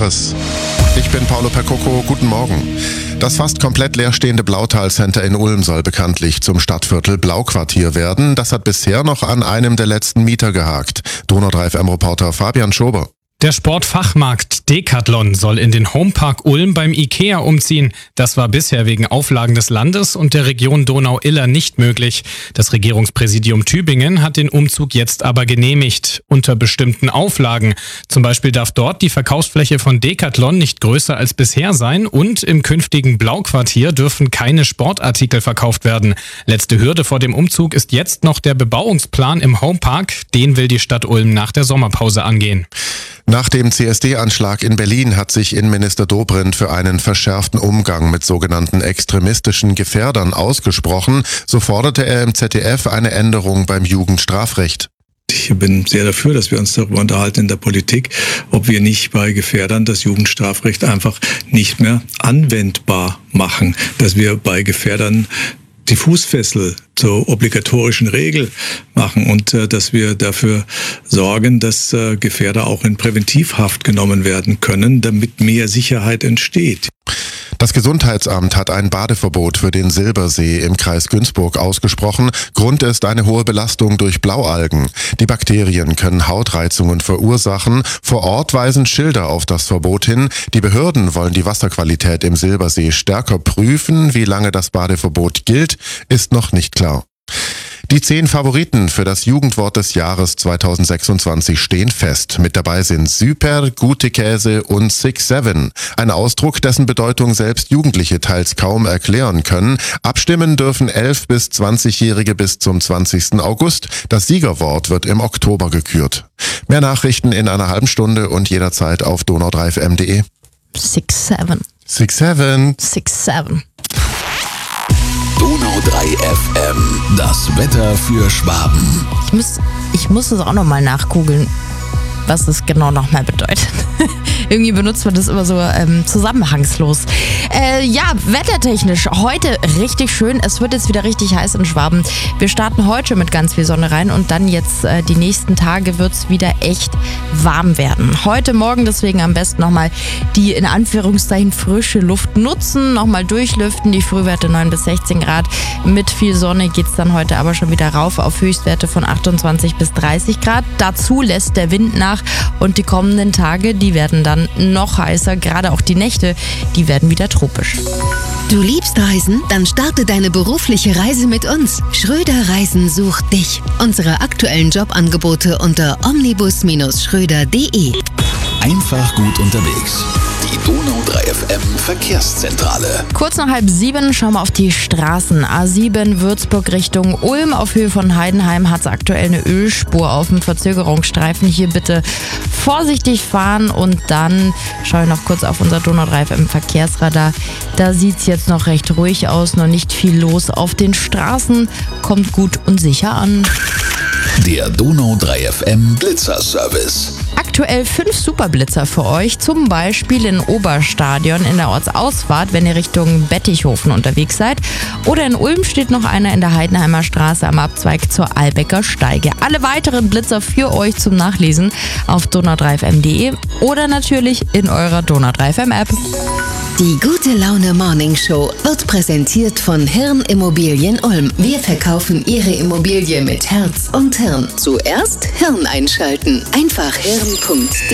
Jahres. Ich bin Paolo Percocco, guten Morgen. Das fast komplett leerstehende Blautal Center in Ulm soll bekanntlich zum Stadtviertel Blauquartier werden. Das hat bisher noch an einem der letzten Mieter gehakt. Donau 3 FM-Reporter Fabian Schober. Der Sportfachmarkt Decathlon soll in den Homepark Ulm beim IKEA umziehen. Das war bisher wegen Auflagen des Landes und der Region Donau-Iller nicht möglich. Das Regierungspräsidium Tübingen hat den Umzug jetzt aber genehmigt, unter bestimmten Auflagen. Zum Beispiel darf dort die Verkaufsfläche von Decathlon nicht größer als bisher sein und im künftigen Blauquartier dürfen keine Sportartikel verkauft werden. Letzte Hürde vor dem Umzug ist jetzt noch der Bebauungsplan im Homepark. Den will die Stadt Ulm nach der Sommerpause angehen. Nach dem CSD-Anschlag in Berlin hat sich Innenminister Dobrindt für einen verschärften Umgang mit sogenannten extremistischen Gefährdern ausgesprochen. So forderte er im ZDF eine Änderung beim Jugendstrafrecht. Ich bin sehr dafür, dass wir uns darüber unterhalten in der Politik, ob wir nicht bei Gefährdern das Jugendstrafrecht einfach nicht mehr anwendbar machen, dass wir bei Gefährdern die Fußfessel zur obligatorischen Regel machen und dass wir dafür sorgen, dass Gefährder auch in Präventivhaft genommen werden können, damit mehr Sicherheit entsteht. Das Gesundheitsamt hat ein Badeverbot für den Silbersee im Kreis Günzburg ausgesprochen. Grund ist eine hohe Belastung durch Blaualgen. Die Bakterien können Hautreizungen verursachen. Vor Ort weisen Schilder auf das Verbot hin. Die Behörden wollen die Wasserqualität im Silbersee stärker prüfen. Wie lange das Badeverbot gilt, ist noch nicht klar. Die 10 Favoriten für das Jugendwort des Jahres 2026 stehen fest. Mit dabei sind Super, Gute Käse und 6-7. Ein Ausdruck, dessen Bedeutung selbst Jugendliche teils kaum erklären können. Abstimmen dürfen 11- bis 20-Jährige bis zum 20. August. Das Siegerwort wird im Oktober gekürt. Mehr Nachrichten in einer halben Stunde und jederzeit auf donau3fm.de. 6-7. 6-7. 6-7. Donau 3 FM, das Wetter für Schwaben. Ich muss es auch nochmal nachgoogeln, was es genau nochmal bedeutet. Irgendwie benutzt man das immer so zusammenhangslos. Ja, wettertechnisch heute richtig schön. Es wird jetzt wieder richtig heiß in Schwaben. Wir starten heute mit ganz viel Sonne rein und dann jetzt die nächsten Tage wird es wieder echt warm werden. Heute Morgen deswegen am besten nochmal die in Anführungszeichen frische Luft nutzen, nochmal durchlüften. Die Frühwerte 9 bis 16 Grad. Mit viel Sonne geht es dann heute aber schon wieder rauf auf Höchstwerte von 28 bis 30 Grad. Dazu lässt der Wind nach und die kommenden Tage, die werden dann noch heißer. Gerade auch die Nächte, die werden wieder tropisch. Du liebst Reisen? Dann starte deine berufliche Reise mit uns. Schröder Reisen sucht dich. Unsere aktuellen Jobangebote unter omnibus-schröder.de. Einfach gut unterwegs. Die Donau 3 FM Verkehrszentrale. Kurz nach 6:30 schauen wir auf die Straßen. A7 Würzburg Richtung Ulm. Auf Höhe von Heidenheim hat es aktuell eine Ölspur auf dem Verzögerungsstreifen. Hier bitte vorsichtig fahren und dann schaue ich noch kurz auf unser Donau 3 FM Verkehrsradar. Da sieht es jetzt noch recht ruhig aus, noch nicht viel los auf den Straßen. Kommt gut und sicher an. Der Donau 3 FM Blitzerservice. Aktuell 5 Superblitzer für euch, zum Beispiel in Oberstadion in der Ortsausfahrt, wenn ihr Richtung Bettichhofen unterwegs seid. Oder in Ulm steht noch einer in der Heidenheimer Straße am Abzweig zur Albecker Steige. Alle weiteren Blitzer für euch zum Nachlesen auf donau3fm.de oder natürlich in eurer Donau 3 FM App. Die Gute Laune Morning Show wird präsentiert von Hirn Immobilien Ulm. Wir verkaufen Ihre Immobilie mit Herz und Hirn. Zuerst Hirn einschalten. Einfach hirn.de.